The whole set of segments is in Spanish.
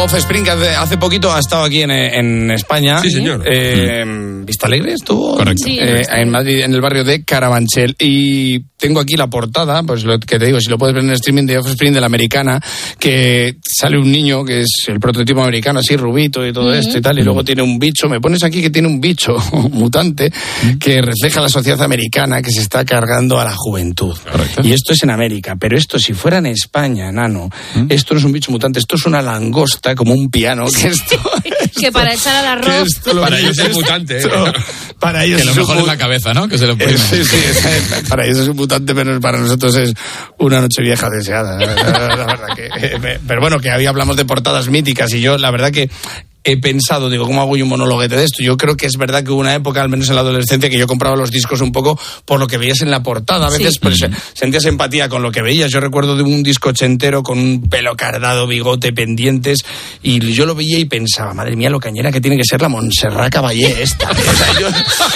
Offspring hace poquito ha estado aquí en España. Sí, señor. Vista Alegre estuvo. Correcto. Sí, en Madrid, en el barrio de Carabanchel. Y tengo aquí la portada, pues lo que te digo, si lo puedes ver en el streaming de Offspring, de la americana, que sale un niño que es el prototipo americano, así rubito y todo esto y tal, y luego tiene un bicho. Me pones aquí que tiene un bicho mutante que refleja la sociedad americana que se está cargando a la juventud. Correcto. Y esto es en América, pero esto si fuera en España, nano, esto no es un bicho mutante, esto es una langosta como un piano, que esto... que para echar al arroz. Para ellos es mutante. Para ellos Que lo mejor es la cabeza, ¿no? Que se lo ponen. Sí, para ellos es un mutante, pero para nosotros es una noche vieja deseada. La verdad que, pero bueno, que ahí hablamos de portadas míticas y yo, la verdad que he pensado, digo, ¿cómo hago yo un monologuete de esto? Yo creo que es verdad que hubo una época, al menos en la adolescencia, que yo compraba los discos un poco por lo que veías en la portada. A veces pues, sentías empatía con lo que veías. Yo recuerdo de un disco ochentero con un pelo cardado, bigote, pendientes, y yo lo veía y pensaba, madre mía, lo cañera que tiene que ser la Montserrat Caballé esta. O sea, yo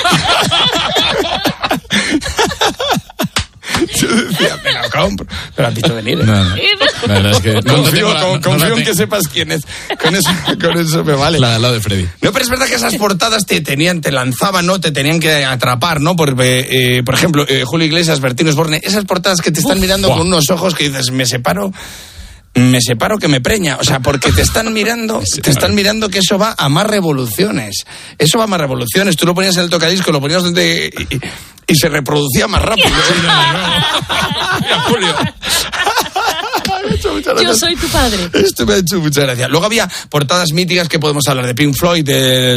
decía, me la compro. Pero has visto venir, ¿eh? No. La verdad es que confío en que sepas quién es. Con eso me vale. La de al lado de Freddy. No, pero es verdad que esas portadas te lanzaban, ¿no? Te tenían que atrapar, ¿no? Porque, por ejemplo, Julio Iglesias, Bertín Osborne, esas portadas que te están mirando con unos ojos que dices, me separo que me preña, o sea, porque te están mirando que eso va a más revoluciones. Eso va a más revoluciones. Tú lo ponías en el tocadisco, lo ponías donde y se reproducía más rápido. Mira, Julio. Yo soy tu padre. Esto me ha hecho mucha gracia. Luego había portadas míticas que podemos hablar de Pink Floyd.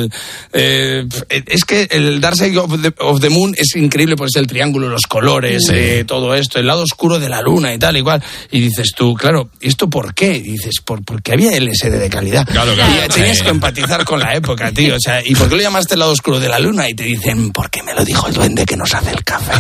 Es que el Dark Side of the Moon es increíble, porque es el triángulo, los colores, todo esto, el lado oscuro de la luna y tal, igual. Y dices tú, claro, ¿y esto por qué? Y dices, porque había LSD de calidad. Claro. Y tenías que empatizar con la época, tío. O sea, ¿y por qué lo llamaste el lado oscuro de la luna? Y te dicen, porque me lo dijo el duende que nos hace el café.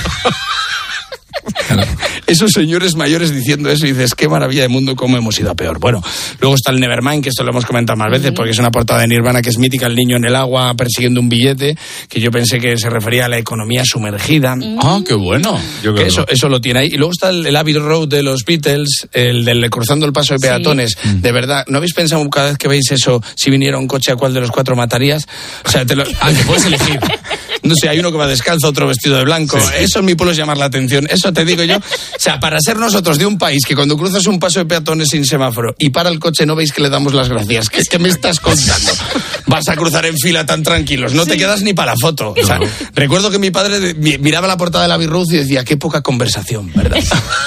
Esos señores mayores diciendo eso y dices, qué maravilla de mundo, cómo hemos ido a peor. Bueno, luego está el Nevermind, que esto lo hemos comentado más veces, porque es una portada de Nirvana que es mítica, el niño en el agua persiguiendo un billete, que yo pensé que se refería a la economía sumergida. Ah, qué bueno. Yo creo que eso lo tiene ahí. Y luego está el Abbey Road de los Beatles, el del cruzando el paso de peatones. De verdad, ¿no habéis pensado cada vez que veis eso, si viniera un coche, a cuál de los cuatro matarías? O sea, te puedes elegir. No sé, hay uno que va descalzo, otro vestido de blanco. Sí. Eso en mi pueblo es llamar la atención. Eso te digo yo. O sea, para ser nosotros de un país que cuando cruzas un paso de peatones sin semáforo y para el coche no veis que le damos las gracias. ¿Qué me estás contando? Vas a cruzar en fila tan tranquilos. No te quedas ni para la foto. O sea, recuerdo que mi padre miraba la portada de la Abbey Road y decía, qué poca conversación, ¿verdad?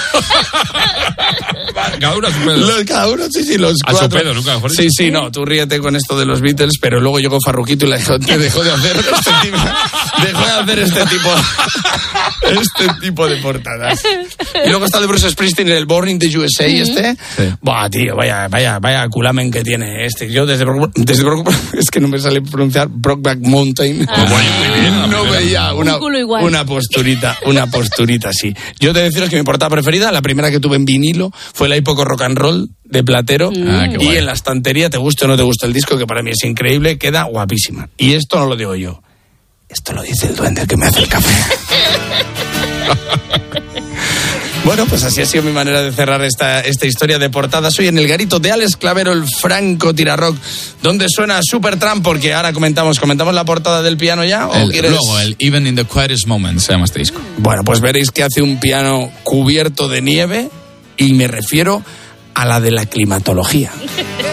Cada uno a su pedo. Cada uno, sí, los a cuatro. su pedo, nunca mejor. Sí, no, tú ríete con esto de los Beatles, pero luego llegó Farruquito y la gente dejó de hacer este tipo de portadas. Y luego está de Bruce Springsteen, el Born in the USA, Sí. Buah, tío, vaya culamen que tiene este. Yo desde es que no me sale pronunciar Brokeback Mountain. Muy bien, no veía una posturita así. Yo te deciros que mi portada preferida, la primera que tuve en vinilo, fue la época rock and roll de Platero. Y en la estantería, te guste o no te guste el disco, que para mí es increíble, queda guapísima. Y esto no lo digo yo. Esto lo dice el duende que me hace el café. Bueno, pues así ha sido mi manera de cerrar esta historia de portadas. Hoy en el garito de Alex Clavero, el Franco Tirarrock, donde suena Supertramp, porque ahora comentamos la portada del piano ya. Luego, el Even in the Quietest Moments se llama este disco. Bueno, pues veréis que hace un piano cubierto de nieve, y me refiero a la de la climatología.